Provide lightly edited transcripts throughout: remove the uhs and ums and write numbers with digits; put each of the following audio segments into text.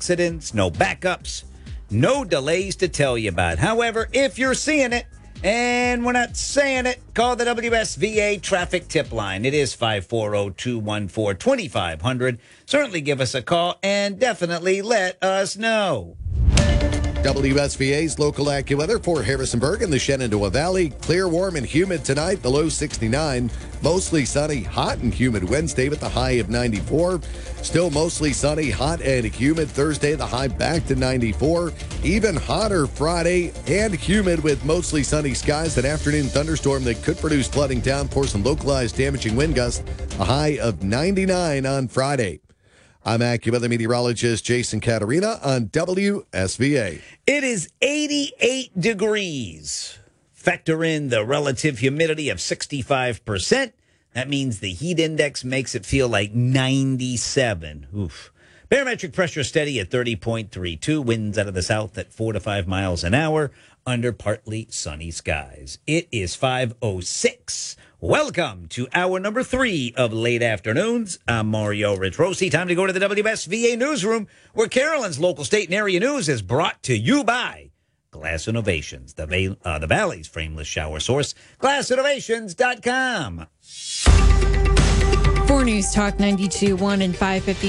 accidents, no backups, no delays to tell you about. However, if you're seeing it and we're not saying it, call the WSVA traffic tip line. It is 540-214-2500. Certainly give us a call and definitely let us know. WSVA's local AccuWeather for Harrisonburg and the Shenandoah Valley. Clear, warm, and humid tonight, the low 69. Mostly sunny, hot and humid Wednesday with the high of 94. Still mostly sunny, hot and humid Thursday, the high back to 94. Even hotter Friday and humid with mostly sunny skies. An afternoon thunderstorm that could produce flooding, downpours, and localized damaging wind gusts. A high of 99 on Friday. I'm AccuWeather meteorologist Jason Caterina on WSVA. It is 88 degrees. Factor in the relative humidity of 65%. That means the heat index makes it feel like 97. Oof. Barometric pressure steady at 30.32. Winds out of the south at 4 to 5 miles an hour under partly sunny skies. It is 5:06. Welcome to hour number 3 of Late Afternoons. I'm Mario Ritrosi. Time to go to the WSVA newsroom, where Carolyn's local, state, and area news is brought to you by Glass Innovations, the Valley's frameless shower source. GlassInnovations.com. For News Talk 92.1 and 550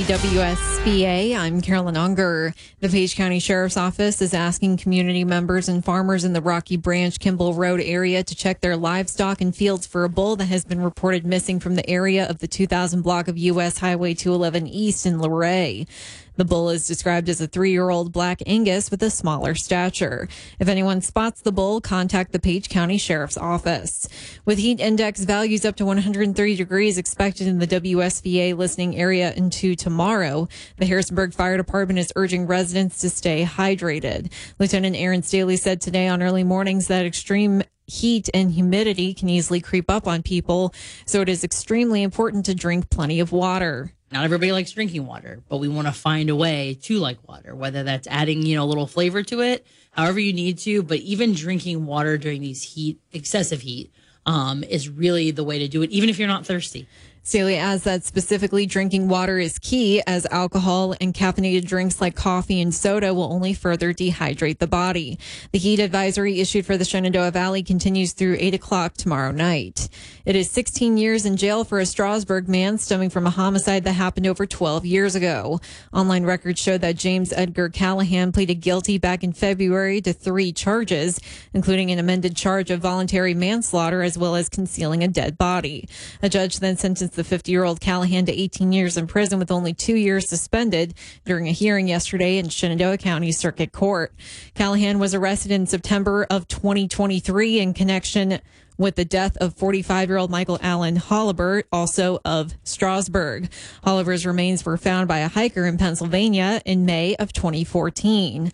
WSVA, I'm Carolyn Unger. The Page County Sheriff's Office is asking community members and farmers in the Rocky Branch, Kimball Road area to check their livestock and fields for a bull that has been reported missing from the area of the 2000 block of U.S. Highway 211 East in Luray. The bull is described as a 3-year-old black Angus with a smaller stature. If anyone spots the bull, contact the Page County Sheriff's Office. With heat index values up to 130 degrees expected in the WSVA listening area into tomorrow, the Harrisonburg Fire Department is urging residents to stay hydrated. Lieutenant Aaron Staley said today on early mornings that extreme heat and humidity can easily creep up on people, so it is extremely important to drink plenty of water. Not everybody likes drinking water, but we want to find a way to like water, whether that's adding, a little flavor to it, however you need to. But even drinking water during these excessive heat, is really the way to do it, even if you're not thirsty. Staley adds that specifically drinking water is key, as alcohol and caffeinated drinks like coffee and soda will only further dehydrate the body. The heat advisory issued for the Shenandoah Valley continues through 8 o'clock tomorrow night. It is 16 years in jail for a Strasburg man stemming from a homicide that happened over 12 years ago. Online records show that James Edgar Callahan pleaded guilty back in February to 3 charges, including an amended charge of voluntary manslaughter as well as concealing a dead body. A judge then sentenced the 50-year-old Callahan to 18 years in prison with only 2 years suspended during a hearing yesterday in Shenandoah County Circuit Court. Callahan was arrested in September of 2023 in connection with the death of 45-year-old Michael Allen Holliver, also of Strasburg. Holliver's remains were found by a hiker in Pennsylvania in May of 2014.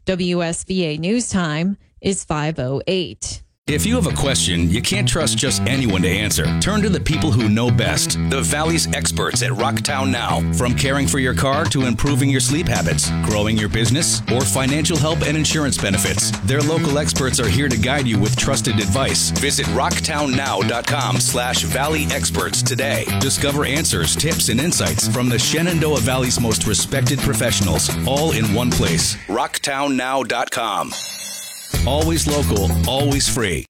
WSVA News Time is 5:08. If you have a question you can't trust just anyone to answer, turn to the people who know best. The Valley's experts at Rocktown Now. From caring for your car to improving your sleep habits, growing your business, or financial help and insurance benefits, their local experts are here to guide you with trusted advice. Visit rocktownnow.com/Valley Experts today. Discover answers, tips, and insights from the Shenandoah Valley's most respected professionals, all in one place. rocktownnow.com. Always local, always free.